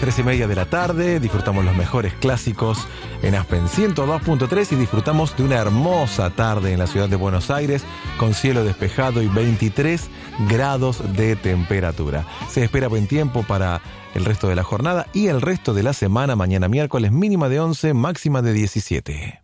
3:30 de la tarde, disfrutamos los mejores clásicos en Aspen 102.3 y disfrutamos de una hermosa tarde en la ciudad de Buenos Aires con cielo despejado y 23 grados de temperatura. Se espera buen tiempo para el resto de la jornada y el resto de la semana. Mañana miércoles mínima de 11, máxima de 17.